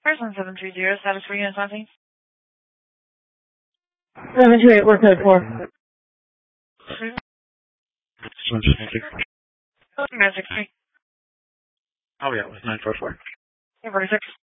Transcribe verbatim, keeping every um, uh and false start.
Person seven three zero, status for unit twenty. seven two eight, work code four. nine six three. Oh, yeah, it was nine four four. forty-six.